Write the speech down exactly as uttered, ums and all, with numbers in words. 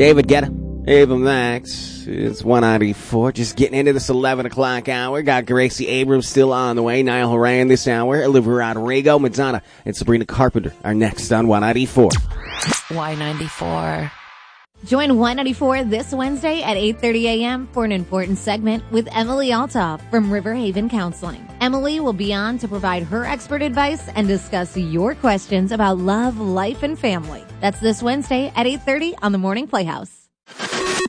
David Guetta, Ava Max. It's one ninety-four. Just getting into this eleven o'clock hour. Got Gracie Abrams still on the way. Niall Horan this hour. Olivia Rodrigo, Madonna, and Sabrina Carpenter are next on one ninety-four. Y ninety-four. Join Y ninety-four this Wednesday at eight thirty a.m. for an important segment with Emily Altoff from River Haven Counseling. Emily will be on to provide her expert advice and discuss your questions about love, life, and family. That's this Wednesday at eight thirty on the Morning Playhouse.